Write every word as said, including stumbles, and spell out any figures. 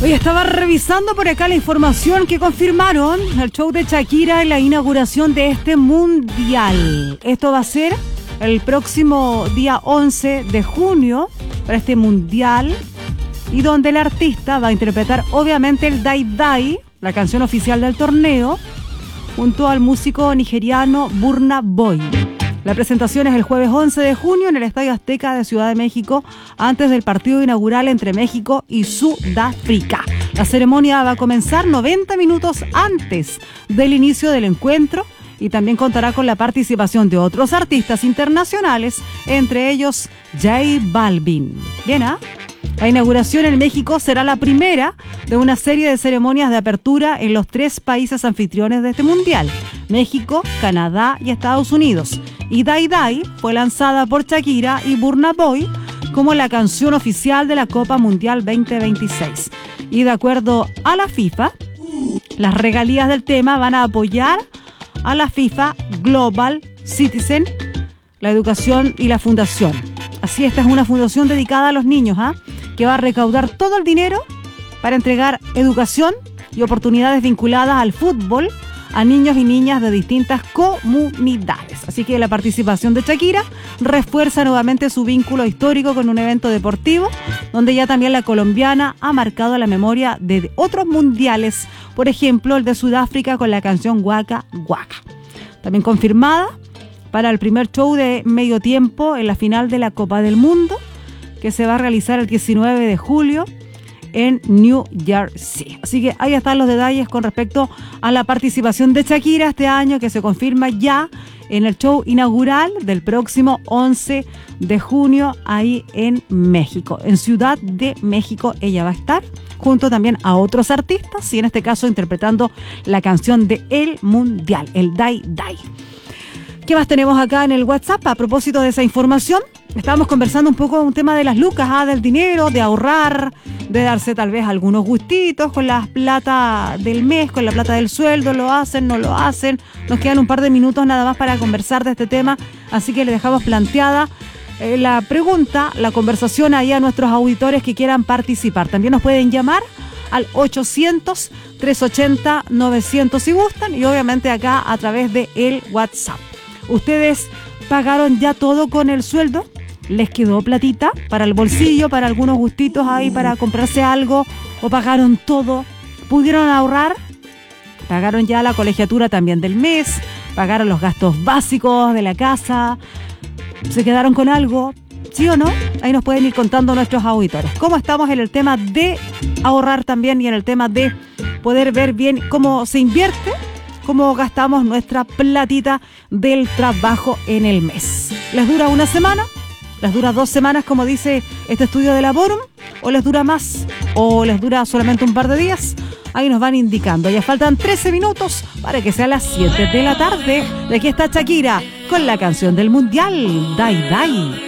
Hoy estaba revisando por acá la información que confirmaron el show de Shakira en la inauguración de este mundial. Esto va a ser el próximo día once de junio para este mundial, y donde el artista va a interpretar obviamente el Dai Dai, la canción oficial del torneo, junto al músico nigeriano Burna Boy. La presentación es el jueves once de junio en el Estadio Azteca de Ciudad de México, antes del partido inaugural entre México y Sudáfrica. La ceremonia va a comenzar noventa minutos antes del inicio del encuentro y también contará con la participación de otros artistas internacionales, entre ellos J Balvin. Bien, ¿ah? ¿eh? La inauguración en México será la primera de una serie de ceremonias de apertura en los tres países anfitriones de este mundial: México, Canadá y Estados Unidos. Y Dai Dai fue lanzada por Shakira y Burna Boy como la canción oficial de la Copa Mundial veinte veintiséis. Y de acuerdo a la FIFA, las regalías del tema van a apoyar a la FIFA Global Citizen, la educación y la fundación. Así, esta es una fundación dedicada a los niños, ¿ah? ¿eh? que va a recaudar todo el dinero para entregar educación y oportunidades vinculadas al fútbol a niños y niñas de distintas comunidades. Así que la participación de Shakira refuerza nuevamente su vínculo histórico con un evento deportivo, donde ya también la colombiana ha marcado la memoria de otros mundiales, por ejemplo el de Sudáfrica con la canción Waka Waka. También confirmada para el primer show de medio tiempo en la final de la Copa del Mundo, que se va a realizar el diecinueve de julio en New Jersey. Así que ahí están los detalles con respecto a la participación de Shakira este año, que se confirma ya en el show inaugural del próximo once de junio ahí en México, en Ciudad de México. Ella va a estar junto también a otros artistas y en este caso interpretando la canción de El Mundial, el Dai Dai. ¿Qué más tenemos acá en el WhatsApp a propósito de esa información? Estábamos conversando un poco un tema de las lucas, ¿ah? del dinero, de ahorrar, de darse tal vez algunos gustitos con la plata del mes, con la plata del sueldo. ¿Lo hacen, no lo hacen? Nos quedan un par de minutos nada más para conversar de este tema, así que le dejamos planteada eh, la pregunta, la conversación ahí a nuestros auditores que quieran participar. También nos pueden llamar al ochocientos, trescientos ochenta, novecientos si gustan, y obviamente acá a través de el WhatsApp. ¿Ustedes pagaron ya todo con el sueldo? ¿Les quedó platita para el bolsillo, para algunos gustitos ahí, para comprarse algo? ¿O pagaron todo? ¿Pudieron ahorrar? ¿Pagaron ya la colegiatura también del mes? ¿Pagaron los gastos básicos de la casa? ¿Se quedaron con algo? ¿Sí o no? Ahí nos pueden ir contando nuestros auditores. ¿Cómo estamos en el tema de ahorrar también y en el tema de poder ver bien cómo se invierte? ¿Cómo gastamos nuestra platita del trabajo en el mes? ¿Les dura una semana? ¿Les dura dos semanas, como dice este estudio de la Borum? ¿O les dura más? ¿O les dura solamente un par de días? Ahí nos van indicando. Ya faltan trece minutos para que sea las siete de la tarde. De aquí está Shakira con la canción del Mundial, Dai Dai.